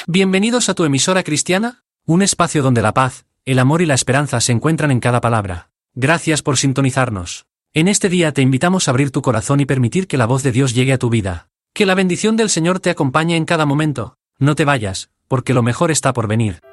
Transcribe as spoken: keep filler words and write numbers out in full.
Bienvenidos a tu emisora cristiana, un espacio donde la paz, el amor y la esperanza se encuentran en cada palabra. Gracias por sintonizarnos. En este día te invitamos a abrir tu corazón y permitir que la voz de Dios llegue a tu vida. Que la bendición del Señor te acompañe en cada momento. No te vayas, porque lo mejor está por venir.